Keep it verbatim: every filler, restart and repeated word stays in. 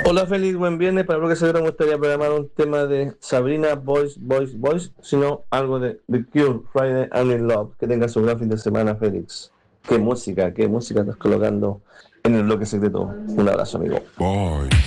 Hola Félix, buen viernes. Para lo que se me gustaría programar un tema de Sabrina, Voice, Voice, Voice, sino algo de The Cure, Friday I'm in Love. Que tenga su gran fin de semana, Félix. Qué música, qué música estás colocando en el bloque secreto. Un abrazo, amigo. Boy.